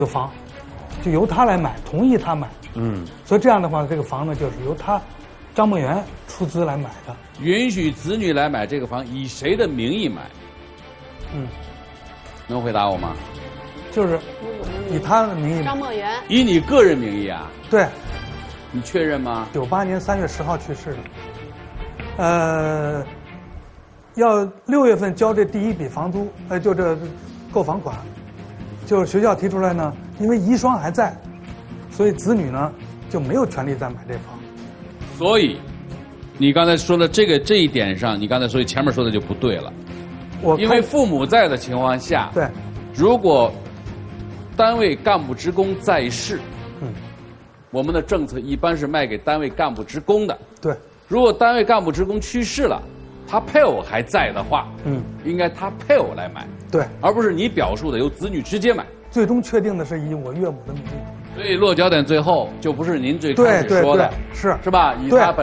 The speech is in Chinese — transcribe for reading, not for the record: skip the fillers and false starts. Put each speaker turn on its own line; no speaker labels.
个房，就由他来买，同意他买。所以这样的话，这个房呢就是由他张梦圆出资来买的。
允许子女来买这个房，以谁的名义买？能回答我吗？
就是以他的名义。
张梦圆。
以你个人名义啊？
对。
你确认吗
？98年3月10号去世的。要6月份交这第一笔房租，就这购房款，就是学校提出来呢，因为遗孀还在，所以子女呢就没有权利再买这房。
所以，你刚才说的这一点上，你刚才所以前面说的就不对了。因为父母在的情况下，
对，
如果单位干部职工在世，我们的政策一般是卖给单位干部职工的。
对，
如果单位干部职工去世了，他配偶还在的话，应该他配偶来买，
对，
而不是你表述的由子女直接买。
最终确定的是以我岳母的名义。
所以落脚点最后就不是您最开始说的，
是
吧？以他本